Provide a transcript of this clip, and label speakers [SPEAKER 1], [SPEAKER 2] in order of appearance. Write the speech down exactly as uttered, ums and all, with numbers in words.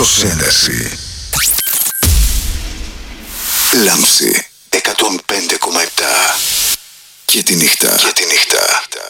[SPEAKER 1] Προσέλαση. Λάμψη εκατόν πέντε κόμμα επτά. Και τη νύχτα. Και τη νύχτα.